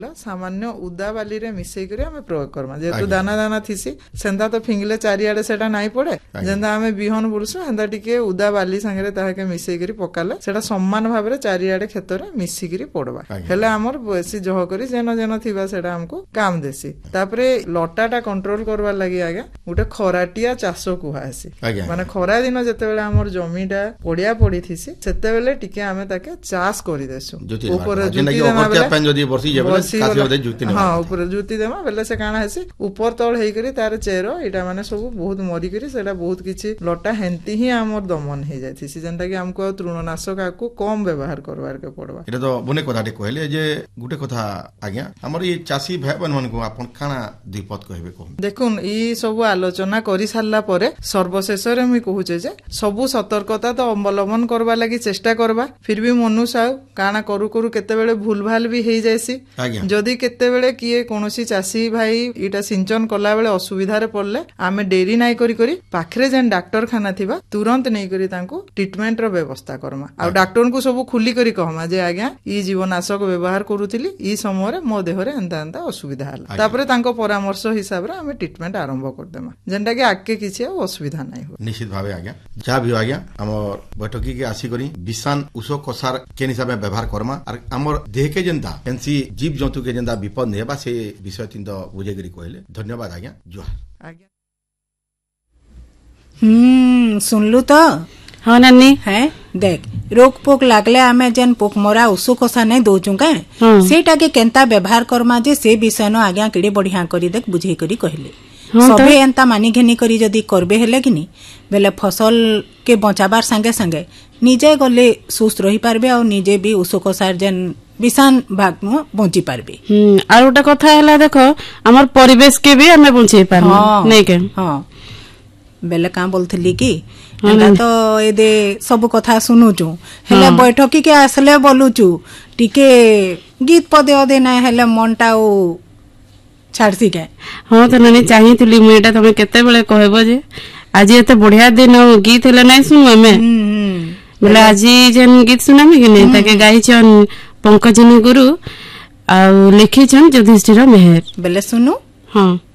सामान्य उदा बाली रे मिसई करी हमें प्रयोग करमा जेतु दाना दाना थिसी सेंदा तो फिंगले चारियाडे सेटा नाइ पड़े जेंदा हमें बिहन बुलसु हेंदा टिके उदा बाली संगे ताहाके मिसई करी पकाले सेटा सम्मान भाबरे चारियाडे खेत रे मिसी करी पड़वा हेले हमर बेसी जह करी जेन जेन थिबा सेटा हमको काम देसी तापरे लटाटा कंट्रोल करवा लागि आगे उटे खराटिया चासो कुहासी माने खरा दिन जते बेले हमर जमीटा पडिया पड़ी थिसी सेते बेले टिके हमें ताके चास करी देसु ऊपर जुती देमा बेले जदी वर्षी जेबले हाँ ऊपर जुती देमा बेले से काना हेसी ऊपर तळ हेई करी तार चेरो एटा माने सब बहुत मरी करी सेटा बहुत किछि लटा हेंती ही हमर दमन हे जाय थिसी जेंता कि हमको तृणनाशक आकु कम व्यवहार करवार के पड़वा एटा तो बने कथाटे कहले जे गुटे कथा आज्ञा हमर ये चासी भाई बहन मन को आपन काना दिपत कहबे को देखुन ई सब आलोचना करि सारला परे सर्वशेष रे मी कहूचे जे सब सतर्कता तो अवलंबन करबा लागि चेष्टा करबा फिर भी मनुष्य काना करू करू केते बेले भूल भाल भी हे जायसी जदि केते बेले किए कोनोसी चासी भाई इटा सिंचन कला बेले असुविधा रे पड़ले आमे डेरी नाइ करी करी पाखरे जेन डॉक्टर खाना थिबा तुरंत नै करी तांको ट्रीटमेंट रो व्यवस्था करमा आ डॉक्टर को सब खुली करी कहमा जे आज्ञा ई जीवनाशक व्यवहार करूथिली ई समय रे मो देह रे एंता एंता असुविधा हला तापरे तांको परामर्श हिसाब रे आमे ट्रीटमेंट आरंभ कर देमा जेंटा कि आके किछि असुविधा नै हो निश्चित भाबे आज्ञा जा भी आज्ञा हमर बैठकी के आसी करी विषान उषो कसार के हिसाब व्यवहार करमा और हमर देह के जेंता एनसी जीव जंतु के जेंता विपद नै बा से विषय तीन तो बुझे करी कहले धन्यवाद आज्ञा जोहार आज्ञा सुनलु तो हाँ नानी है देख रोग पोक लागले आमे जेन पोक मरा उसु कसा नै दोचु का सेटा के केंता व्यवहार करमा जे से विषय न आज्ञा केडे बढ़िया करी देख बुझे करी कहले सबे एंता मानी घेनी करी जदी करबे हेले किनी बेले फसल के बचाबार संगे संगे निजे गले सुस्त रही पारबे और निजे भी उसु कसार जेन विषान भाग में बंची पारबे और गोटे कथा हला देखो हमर परिवेश के भी हमें बंची पारबे नै के हां बेले का बोलथली कि एंदा तो ए दे सब कथा सुनुचु हेले बैठकी के आसले बोलुचु टिके गीत पदे ओदे ना हेले मनटा ओ छाड़सी के हां तो ननी चाहितली मुएटा तमे केते बेले कहबो जे आज एते बढ़िया दिन गीत हेले नै सुनु हमें बोले आज जेन गीत सुनामी कि नै ताके गाई छन पंकजनी गुरु आ लिखी छन युधिष्ठिर मेहर बेले सुनु हां